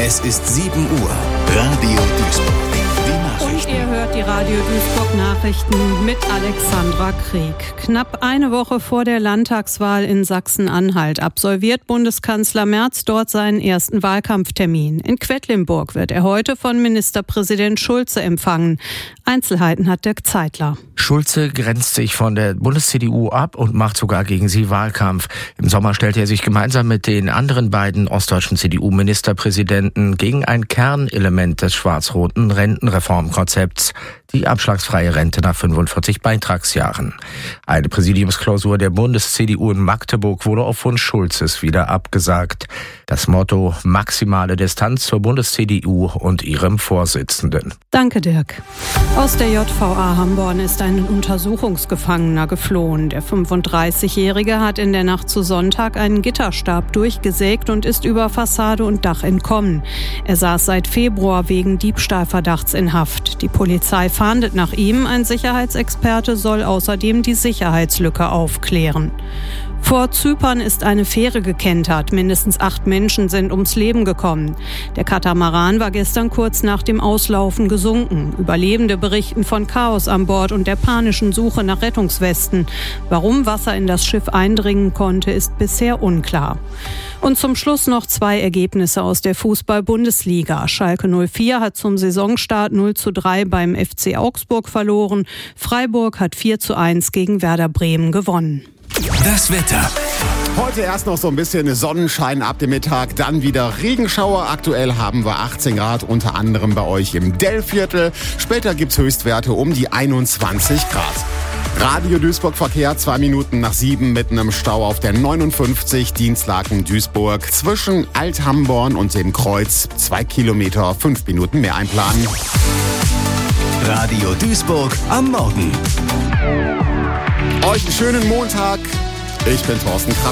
Es ist 7 Uhr. Radio Duisburg. Die Nachrichten. Und ihr hört die Radio Duisburg Nachrichten mit Alexandra Krieg. Knapp eine Woche vor der Landtagswahl in Sachsen-Anhalt absolviert Bundeskanzler Merz dort seinen ersten Wahlkampftermin. In Quedlinburg wird er heute von Ministerpräsident Schulze empfangen. Einzelheiten hat Dirk Zeitler. Schulze grenzt sich von der Bundes-CDU ab und macht sogar gegen sie Wahlkampf. Im Sommer stellte er sich gemeinsam mit den anderen beiden ostdeutschen CDU-Ministerpräsidenten gegen ein Kernelement des schwarz-roten Rentenreformkonzepts, die abschlagsfreie Rente nach 45 Beitragsjahren. Eine Präsidiumsklausur der Bundes-CDU in Magdeburg wurde auf Wunsch Schulzes wieder abgesagt. Das Motto: maximale Distanz zur Bundes-CDU und ihrem Vorsitzenden. Danke, Dirk. Aus der JVA Hamborn ist ein Untersuchungsgefangener geflohen. Der 35-Jährige hat in der Nacht zu Sonntag einen Gitterstab durchgesägt und ist über Fassade und Dach entkommen. Er saß seit Februar wegen Diebstahlverdachts in Haft. Die Polizei fahndet nach ihm. Ein Sicherheitsexperte soll außerdem die Sicherheitslücke aufklären. Vor Zypern ist eine Fähre gekentert. Mindestens 8 Menschen sind ums Leben gekommen. Der Katamaran war gestern kurz nach dem Auslaufen gesunken. Überlebende berichten von Chaos an Bord und der panischen Suche nach Rettungswesten. Warum Wasser in das Schiff eindringen konnte, ist bisher unklar. Und zum Schluss noch 2 Ergebnisse aus der Fußball-Bundesliga. Schalke 04 hat zum Saisonstart 0:3 beim FC Augsburg verloren. Freiburg hat 4:1 gegen Werder Bremen gewonnen. Das Wetter. Heute erst noch so ein bisschen Sonnenschein ab dem Mittag, dann wieder Regenschauer. Aktuell haben wir 18 Grad, unter anderem bei euch im Dellviertel. Später gibt's Höchstwerte um die 21 Grad. Radio Duisburg Verkehr, 2 Minuten nach 7 mitten im Stau auf der 59 Dienstlaken-Duisburg. Zwischen Alt-Hamborn und dem Kreuz 2 Kilometer, 5 Minuten mehr einplanen. Radio Duisburg am Morgen. Euch einen schönen Montag. Ich bin Thorsten Kratt.